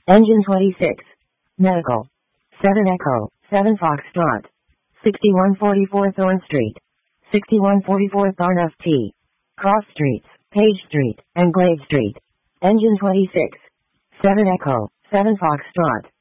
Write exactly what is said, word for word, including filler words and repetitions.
Engine twenty-six. Medical. seven Echo, seven Foxtrot. sixty-one forty-four Thorn Street. sixty-one forty-four Thorn F T. Cross Streets, Page Street, and Glade Street. Engine twenty-six. seven Echo, seven Foxtrot.